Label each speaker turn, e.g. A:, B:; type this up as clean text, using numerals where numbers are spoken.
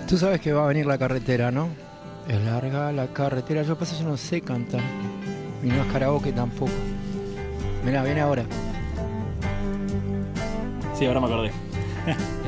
A: Tú sabes que va a venir la carretera, ¿no? Es larga la carretera. Yo pasa, yo no sé cantar. Y no es karaoke tampoco. Mirá, viene ahora.
B: Sí, ahora me acordé.